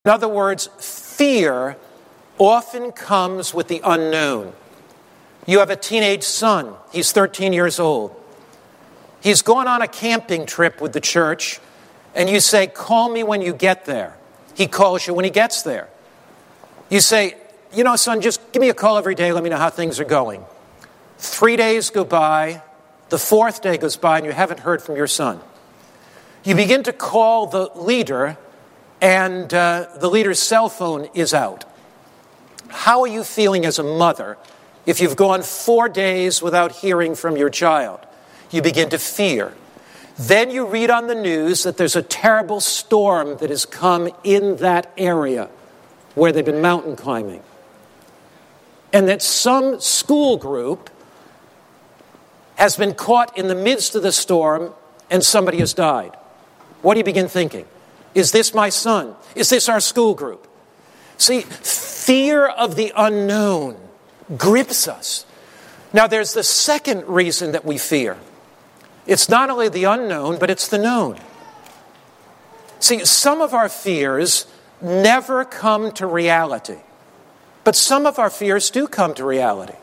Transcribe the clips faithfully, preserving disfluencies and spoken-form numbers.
In other words, fear often comes with the unknown. You have a teenage son. He's thirteen years old. He's gone on a camping trip with the church, and you say, call me when you get there. He calls you when he gets there. You say, you know, son, just give me a call every day. Let me know how things are going. Three days go by. The fourth day goes by, and you haven't heard from your son. You begin to call the leader, and uh, the leader's cell phone is out. How are you feeling as a mother if you've gone four days without hearing from your child? You begin to fear. Then you read on the news that there's a terrible storm that has come in that area where they've been mountain climbing. And that some school group has been caught in the midst of the storm and somebody has died. What do you begin thinking? Is this my son? Is this our school group? See, fear of the unknown grips us. Now, there's the second reason that we fear. It's not only the unknown, but it's the known. See, some of our fears never come to reality, but some of our fears do come to reality.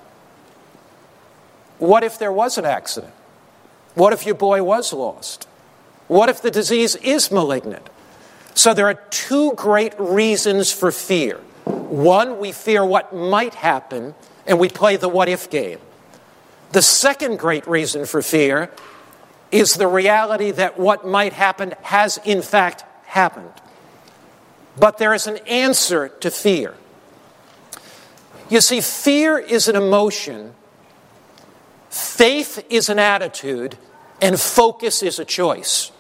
What if there was an accident? What if your boy was lost? What if the disease is malignant? So there are two great reasons for fear. One, we fear what might happen, and we play the what-if game. The second great reason for fear is the reality that what might happen has in fact happened. But there is an answer to fear. You see, fear is an emotion, faith is an attitude, and focus is a choice.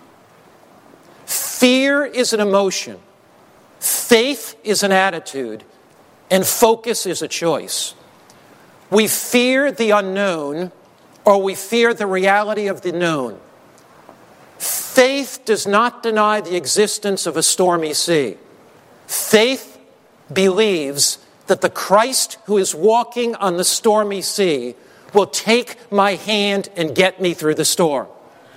Fear is an emotion, faith is an attitude, and focus is a choice. We fear the unknown, or we fear the reality of the known. Faith does not deny the existence of a stormy sea. Faith believes that the Christ who is walking on the stormy sea will take my hand and get me through the storm.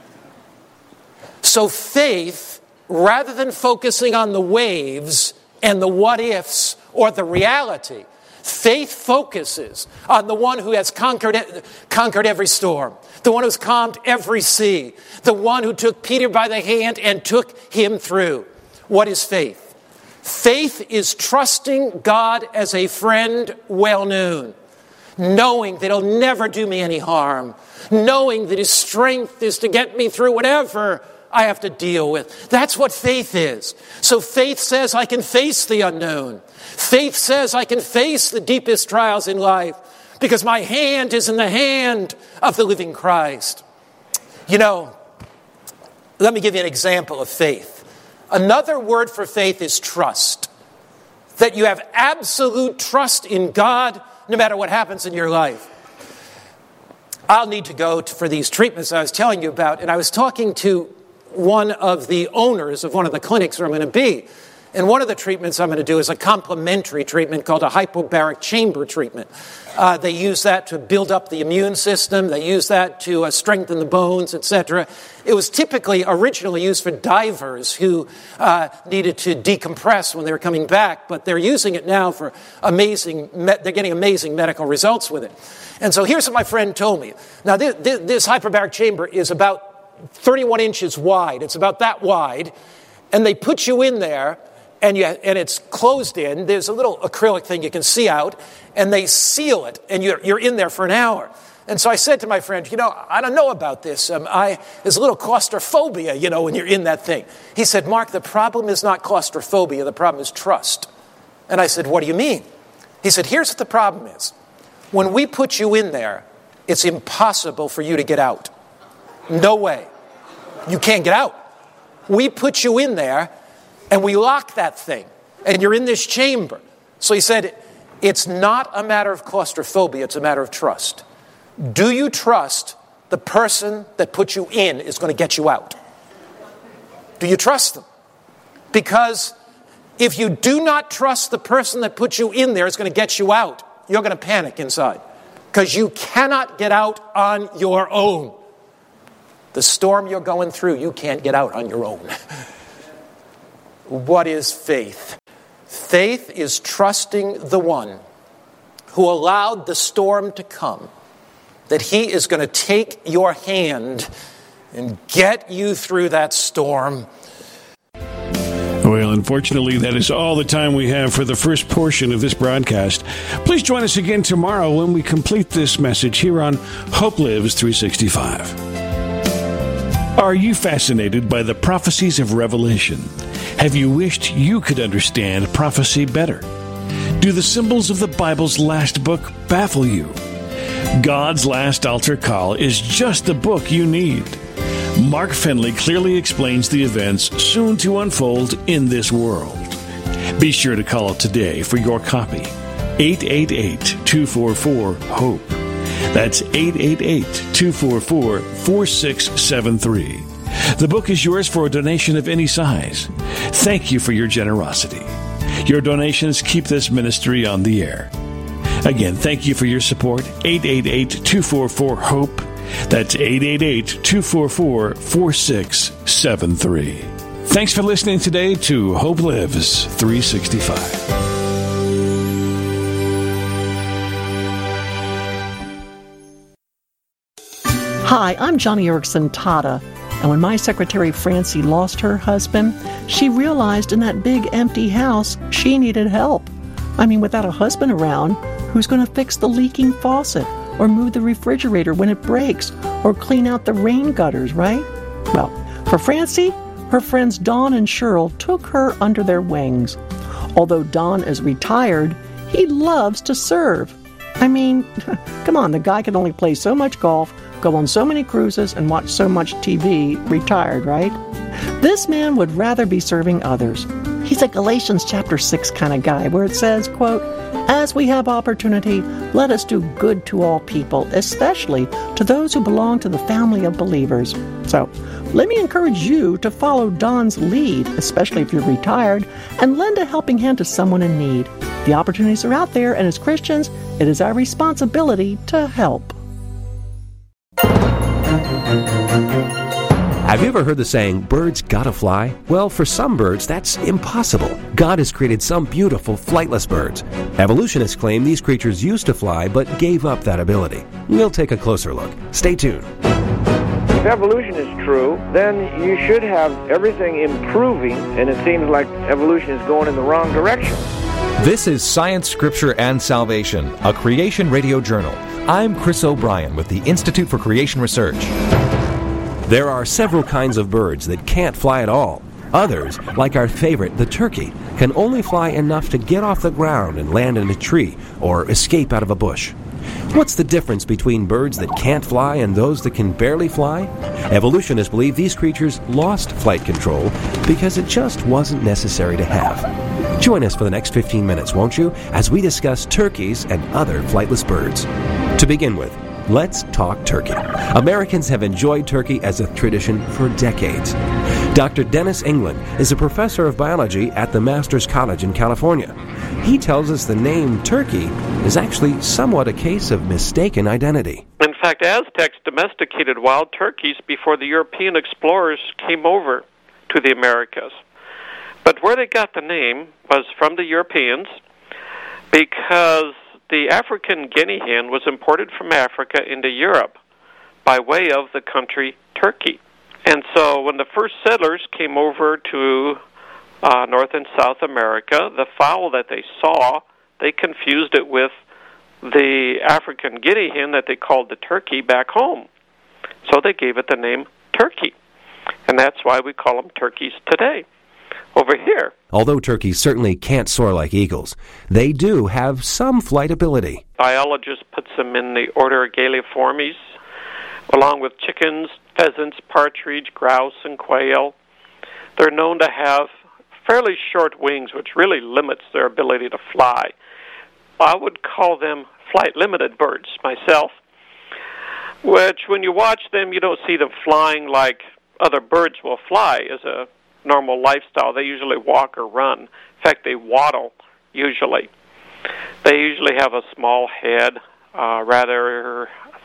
So faith, rather than focusing on the waves and the what-ifs or the reality, faith focuses on the one who has conquered, conquered every storm, the one who's calmed every sea, the one who took Peter by the hand and took him through. What is faith? Faith is trusting God as a friend well known, knowing that he'll never do me any harm, knowing that his strength is to get me through whatever I have to deal with. That's what faith is. So faith says I can face the unknown. Faith says I can face the deepest trials in life because my hand is in the hand of the living Christ. You know, let me give you an example of faith. Another word for faith is trust. That you have absolute trust in God no matter what happens in your life. I'll need to go to, for these treatments I was telling you about, and I was talking to one of the owners of one of the clinics where I'm going to be. And one of the treatments I'm going to do is a complementary treatment called a hypobaric chamber treatment. Uh, they use that to build up the immune system. They use that to uh, strengthen the bones, et cetera. It was typically originally used for divers who uh, needed to decompress when they were coming back, but they're using it now for amazing, me- they're getting amazing medical results with it. And so here's what my friend told me. Now, this, this hyperbaric chamber is about thirty-one inches wide. It's about that wide. And they put you in there, and you, and it's closed in. There's a little acrylic thing you can see out, and they seal it, and you're, you're in there for an hour. And so I said to my friend, you know, I don't know about this. Um, I, there's a little claustrophobia, you know, when you're in that thing. He said, Mark, the problem is not claustrophobia. The problem is trust. And I said, what do you mean? He said, here's what the problem is. When we put you in there, it's impossible for you to get out. No way. You can't get out. We put you in there, and we lock that thing, and you're in this chamber. So he said, it's not a matter of claustrophobia, it's a matter of trust. Do you trust the person that put you in is going to get you out? Do you trust them? Because if you do not trust the person that put you in there is going to get you out, you're going to panic inside. Because you cannot get out on your own. The storm you're going through, you can't get out on your own. what is faith? Faith is trusting the one who allowed the storm to come, that he is going to take your hand and get you through that storm. Well, unfortunately, that is all the time we have for the first portion of this broadcast. Please join us again tomorrow when we complete this message here on Hope Lives three sixty-five. Are you fascinated by the prophecies of Revelation? Have you wished you could understand prophecy better? Do the symbols of the Bible's last book baffle you? God's Last Altar Call is just the book you need. Mark Finley clearly explains the events soon to unfold in this world. Be sure to call today for your copy. eight eight eight, two four four, HOPE. That's eight eight eight, two four four, four six seven three. The book is yours for a donation of any size. Thank you for your generosity. Your donations keep this ministry on the air. Again, thank you for your support. eight eight eight, two four four, HOPE. That's eight eight eight, two four four, four six seven three. Thanks for listening today to Hope Lives three sixty-five. Hi, I'm Johnny Erickson Tata, and when my secretary Francie lost her husband, she realized in that big empty house she needed help. I mean, without a husband around, who's going to fix the leaking faucet, or move the refrigerator when it breaks, or clean out the rain gutters, right? Well, for Francie, her friends Don and Cheryl took her under their wings. Although Don is retired, he loves to serve. I mean, come on, the guy can only play so much golf, go on so many cruises, and watch so much T V, retired, right? This man would rather be serving others. He's a Galatians chapter six kind of guy, where it says, quote, "As we have opportunity, let us do good to all people, especially to those who belong to the family of believers." So, let me encourage you to follow Don's lead, especially if you're retired, and lend a helping hand to someone in need. The opportunities are out there, and as Christians, it is our responsibility to help. Have you ever heard the saying, birds gotta fly? Well, for some birds, that's impossible. God has created some beautiful flightless birds. Evolutionists claim these creatures used to fly, but gave up that ability. We'll take a closer look. Stay tuned. If evolution is true, then you should have everything improving, and it seems like evolution is going in the wrong direction. This is Science, Scripture, and Salvation, a Creation Radio Journal. I'm Chris O'Brien with the Institute for Creation Research. There are several kinds of birds that can't fly at all. Others, like our favorite, the turkey, can only fly enough to get off the ground and land in a tree or escape out of a bush. What's the difference between birds that can't fly and those that can barely fly? Evolutionists believe these creatures lost flight control because it just wasn't necessary to have. Join us for the next fifteen minutes, won't you, as we discuss turkeys and other flightless birds. To begin with, let's talk turkey. Americans have enjoyed turkey as a tradition for decades. Doctor Dennis England is a professor of biology at the Masters College in California. He tells us the name turkey is actually somewhat a case of mistaken identity. In fact, Aztecs domesticated wild turkeys before the European explorers came over to the Americas. But where they got the name was from the Europeans, because the African guinea hen was imported from Africa into Europe by way of the country Turkey. And so when the first settlers came over to uh, North and South America, the fowl that they saw, they confused it with the African guinea hen that they called the turkey back home. So they gave it the name turkey. And that's why we call them turkeys today. Over here. Although turkeys certainly can't soar like eagles, they do have some flight ability. Biologists put them in the order Galliformes, along with chickens, pheasants, partridge, grouse, and quail. They're known to have fairly short wings, which really limits their ability to fly. I would call them flight-limited birds myself, which when you watch them, you don't see them flying like other birds will fly as a normal lifestyle. They usually walk or run. In fact, they waddle, usually. They usually have a small head, uh, rather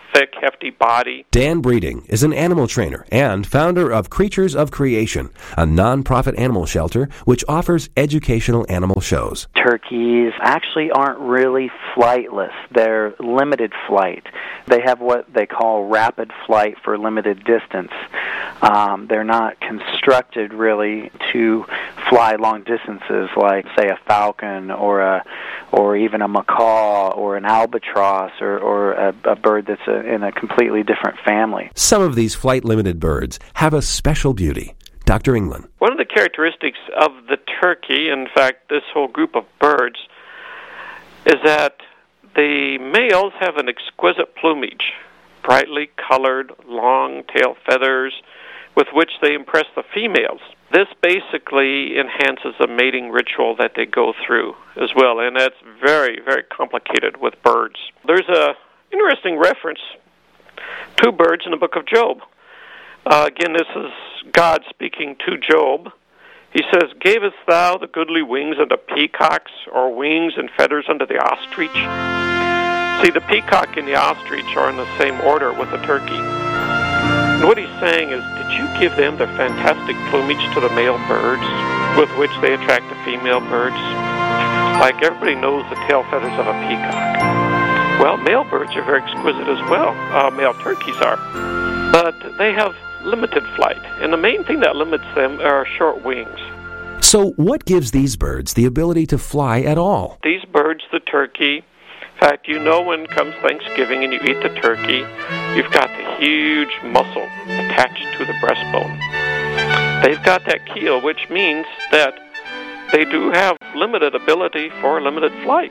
thick, hefty body. Dan Breeding is an animal trainer and founder of Creatures of Creation, a nonprofit animal shelter which offers educational animal shows. Turkeys actually aren't really flightless. They're limited flight. They have what they call rapid flight for limited distance. Um, they're not constructed really to fly long distances like, say, a falcon or a or even a macaw or an albatross or, or a, a bird that's a, in a completely different family. Some of these flight-limited birds have a special beauty. Doctor England. One of the characteristics of the turkey, in fact, this whole group of birds, is that the males have an exquisite plumage, brightly colored, long tail feathers, with which they impress the females. This basically enhances the mating ritual that they go through as well, and that's very, very complicated with birds. There's a interesting reference to birds in the book of Job. Uh, again, this is God speaking to Job. He says, "Gavest thou the goodly wings unto peacocks, or wings and feathers unto the ostrich?" See, the peacock and the ostrich are in the same order with the turkey. And what he's saying is, did you give them their fantastic plumage to the male birds with which they attract the female birds? Like everybody knows the tail feathers of a peacock. Well, male birds are very exquisite as well. Uh, male turkeys are. But they have limited flight, and the main thing that limits them are short wings. So what gives these birds the ability to fly at all? These birds, the turkey, in fact, you know when comes Thanksgiving and you eat the turkey, you've got the huge muscle attached to the breastbone. They've got that keel, which means that they do have limited ability for limited flight.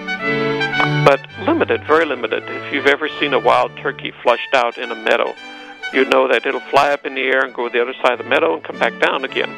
But limited, very limited. If you've ever seen a wild turkey flushed out in a meadow, you know that it'll fly up in the air and go to the other side of the meadow and come back down again.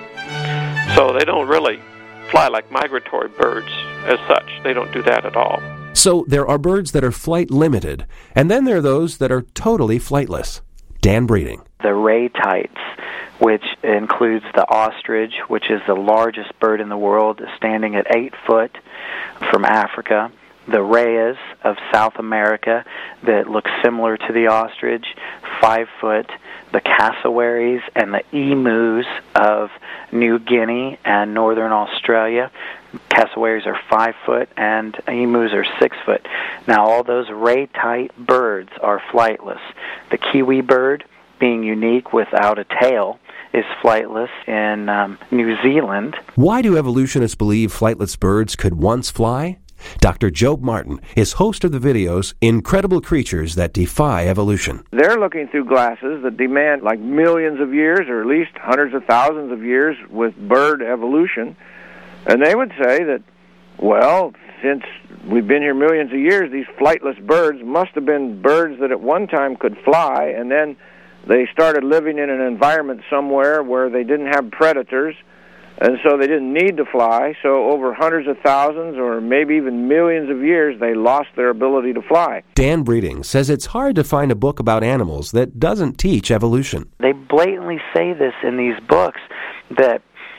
So they don't really fly like migratory birds as such. They don't do that at all. So there are birds that are flight limited, and then there are those that are totally flightless. Dan Breeding. The raytites, which includes the ostrich, which is the largest bird in the world, standing at eight foot from Africa. The rayas of South America that look similar to the ostrich, five foot. The cassowaries and the emus of New Guinea and northern Australia. Cassowaries are five foot and emus are six foot. Now all those raytite birds are flightless. The kiwi bird, being unique without a tail, is flightless in um, New Zealand. Why do evolutionists believe flightless birds could once fly? Doctor Job Martin is host of the videos Incredible Creatures That Defy Evolution. They're looking through glasses that demand like millions of years or at least hundreds of thousands of years with bird evolution. And they would say that, well, since we've been here millions of years, these flightless birds must have been birds that at one time could fly, and then they started living in an environment somewhere where they didn't have predators, and so they didn't need to fly. So over hundreds of thousands or maybe even millions of years, they lost their ability to fly. Dan Breeding says it's hard to find a book about animals that doesn't teach evolution. They blatantly say this in these books, that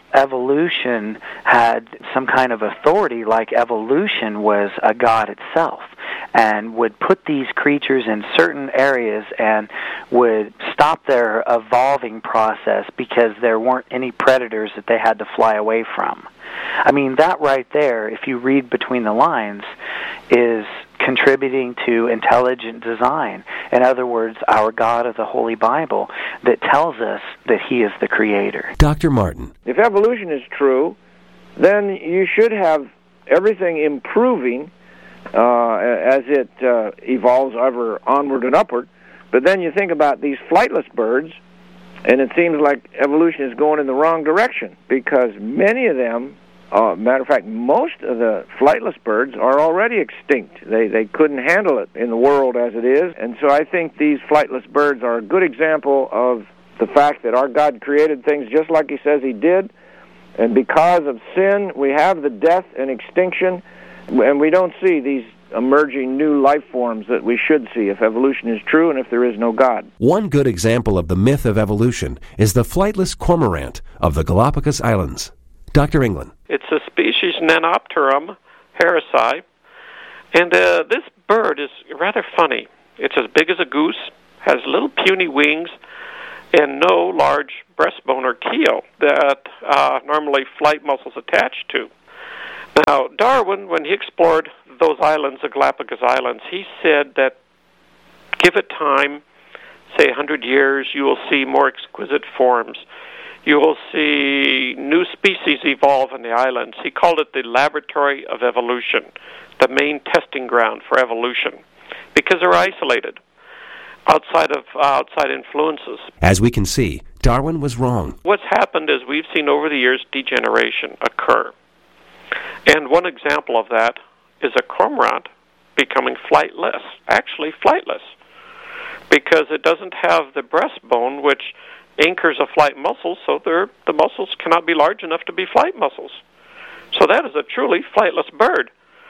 evolution had some kind of authority, like evolution was a god itself, and would put these creatures in certain areas and would stop their evolving process because there weren't any predators that they had to fly away from. I mean, that right there, if you read between the lines, is contributing to intelligent design. In other words, our God of the Holy Bible that tells us that He is the Creator. Doctor Martin. If evolution is true, then you should have everything improving uh, as it uh, evolves ever onward and upward. But then you think about these flightless birds, and it seems like evolution is going in the wrong direction, because many of them, uh, matter of fact, most of the flightless birds are already extinct. They they couldn't handle it in the world as it is, and so I think these flightless birds are a good example of the fact that our God created things just like He says He did, and because of sin, we have the death and extinction, and we don't see these emerging new life forms that we should see if evolution is true and if there is no God. One good example of the myth of evolution is the flightless cormorant of the Galapagos Islands. Doctor England. It's a species Nanopterum harrisi, and uh, this bird is rather funny. It's as big as a goose, has little puny wings, and no large breastbone or keel that uh, normally flight muscles attach to. Now, Darwin, when he explored those islands, the Galapagos Islands, he said that give it time, say one hundred years, you will see more exquisite forms. You will see new species evolve in the islands. He called it the laboratory of evolution, the main testing ground for evolution, because they're isolated outside of uh, outside influences. As we can see, Darwin was wrong. What's happened is we've seen over the years degeneration occur. And one example of that is a cormorant becoming flightless, actually flightless, because it doesn't have the breastbone, which anchors a flight muscle, so the muscles cannot be large enough to be flight muscles. So that is a truly flightless bird.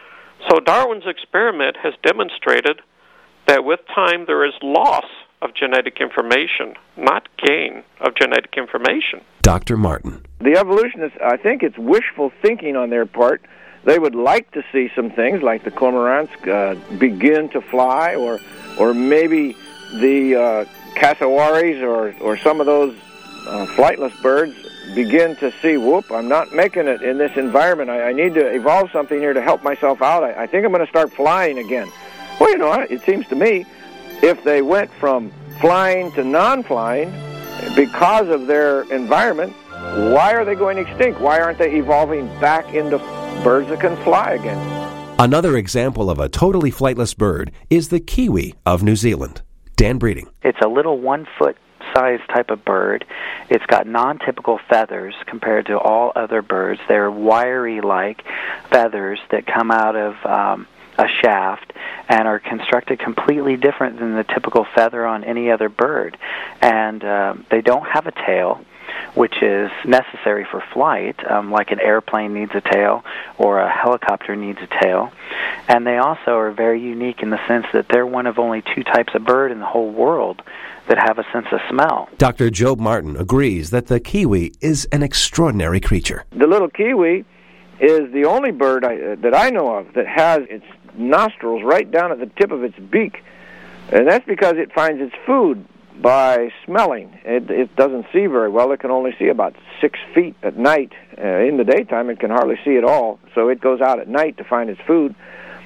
So Darwin's experiment has demonstrated that with time there is loss of genetic information, not gain of genetic information. Doctor Martin. The evolutionists, I think it's wishful thinking on their part. They would like to see some things like the cormorants uh, begin to fly, or or maybe the uh, cassowaries or, or some of those uh, flightless birds begin to see, whoop, I'm not making it in this environment. I, I need to evolve something here to help myself out. I, I think I'm going to start flying again. Well, you know, it seems to me if they went from flying to non-flying because of their environment, why are they going extinct? Why aren't they evolving back into birds that can fly again? Another example of a totally flightless bird is the kiwi of New Zealand. Dan Breeding. It's a little one-foot size type of bird. It's got non-typical feathers compared to all other birds. They're wiry-like feathers that come out of um, a shaft and are constructed completely different than the typical feather on any other bird. And uh, they don't have a tail, which is necessary for flight, um, like an airplane needs a tail or a helicopter needs a tail. And they also are very unique in the sense that they're one of only two types of bird in the whole world that have a sense of smell. Doctor Job Martin agrees that the kiwi is an extraordinary creature. The little kiwi is the only bird I, uh, that I know of that has its nostrils right down at the tip of its beak. And that's because it finds its food by smelling. It, it doesn't see very well. It can only see about six feet at night. Uh, in the daytime, it can hardly see at all. So it goes out at night to find its food.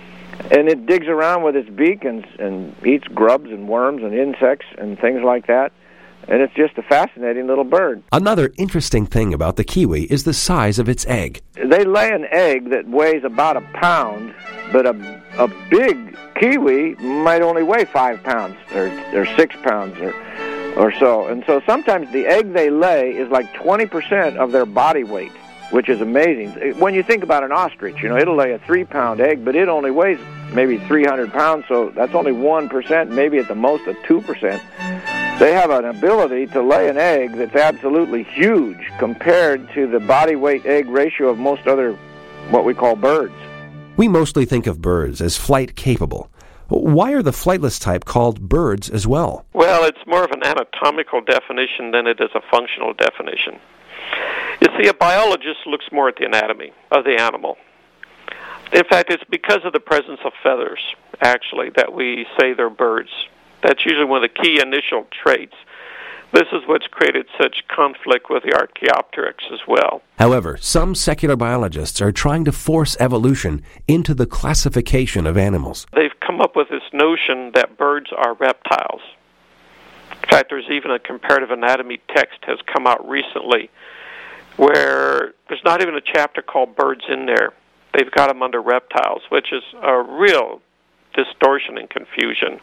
And it digs around with its beak and, and eats grubs and worms and insects and things like that. And it's just a fascinating little bird. Another interesting thing about the kiwi is the size of its egg. They lay an egg that weighs about a pound, but a, a big kiwi might only weigh five pounds or, or six pounds or, or so. And so sometimes the egg they lay is like twenty percent of their body weight, which is amazing. When you think about an ostrich, you know, it'll lay a three-pound egg, but it only weighs maybe three hundred pounds, so that's only one percent, maybe at the most a two percent. They have an ability to lay an egg that's absolutely huge compared to the body weight egg ratio of most other what we call birds. We mostly think of birds as flight capable. Why are the flightless type called birds as well? Well, it's more of an anatomical definition than it is a functional definition. You see, a biologist looks more at the anatomy of the animal. In fact, it's because of the presence of feathers, actually, that we say they're birds. That's usually one of the key initial traits. This is what's created such conflict with the Archaeopteryx as well. However, some secular biologists are trying to force evolution into the classification of animals. They've come up with this notion that birds are reptiles. In fact, there's even a comparative anatomy text has come out recently where there's not even a chapter called birds in there. They've got them under reptiles, which is a real distortion and confusion.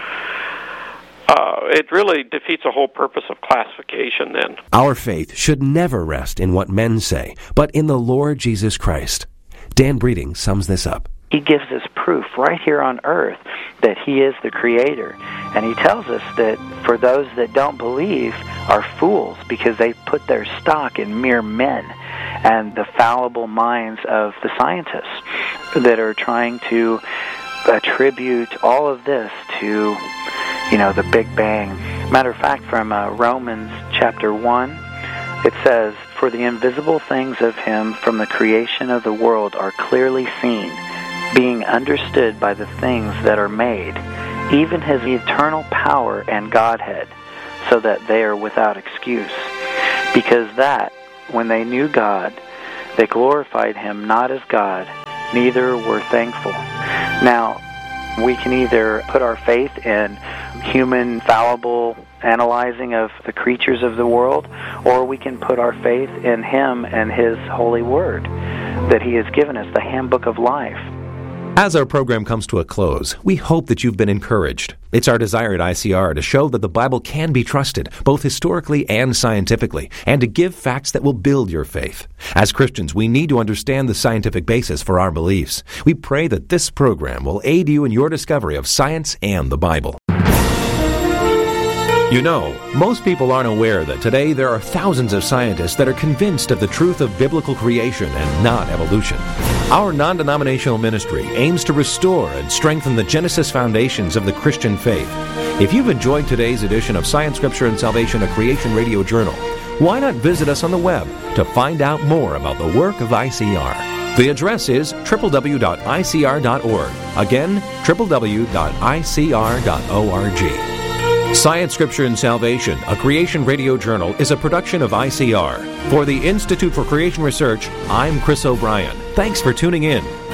Uh, it really defeats the whole purpose of classification then. Our faith should never rest in what men say, but in the Lord Jesus Christ. Dan Breeding sums this up. He gives us proof right here on earth that he is the creator. And he tells us that for those that don't believe are fools because they put their stock in mere men and the fallible minds of the scientists that are trying to attribute all of this to, you know, the Big Bang. Matter of fact, from uh, Romans chapter one, it says, "For the invisible things of him from the creation of the world are clearly seen, being understood by the things that are made, even his eternal power and Godhead, so that they are without excuse. Because that, when they knew God, they glorified him not as God, neither were thankful. Now, we can either put our faith in human fallible analyzing of the creatures of the world, or we can put our faith in him and his holy word that he has given us, the handbook of life. As our program comes to a close, we hope that you've been encouraged. It's our desire at I C R to show that the Bible can be trusted, both historically and scientifically, and to give facts that will build your faith. As Christians, we need to understand the scientific basis for our beliefs. We pray that this program will aid you in your discovery of science and the Bible. You know, most people aren't aware that today there are thousands of scientists that are convinced of the truth of biblical creation and not evolution. Our non-denominational ministry aims to restore and strengthen the Genesis foundations of the Christian faith. If you've enjoyed today's edition of Science, Scripture, and Salvation, a Creation Radio Journal, why not visit us on the web to find out more about the work of I C R? The address is w w w dot i c r dot org. Again, w w w dot i c r dot org. Science, Scripture, and Salvation, a Creation Radio Journal, is a production of I C R. For the Institute for Creation Research, I'm Chris O'Brien. Thanks for tuning in.